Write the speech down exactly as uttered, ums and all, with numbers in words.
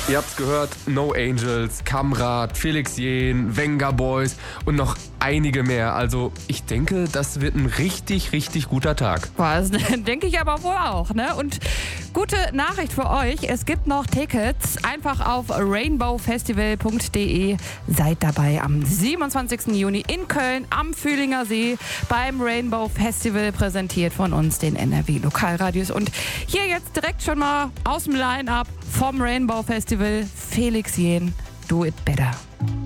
Ihr habt's gehört, No Angels, Kamrat, Felix Jähn, Venga Boys und noch einige mehr. Also ich denke, das wird ein richtig, richtig guter Tag. Was, denke ich aber wohl auch, ne? Und gute Nachricht für euch, es gibt noch Tickets. Einfach auf rainbow festival punkt de. Seid dabei am siebenundzwanzigsten Juni in Köln am Fühlinger See beim Rainbow Festival, präsentiert von uns, den N R W Lokalradios. Und hier jetzt direkt schon mal aus dem Line-Up vom Rainbow Festival, Felix Jähn, Do It Better.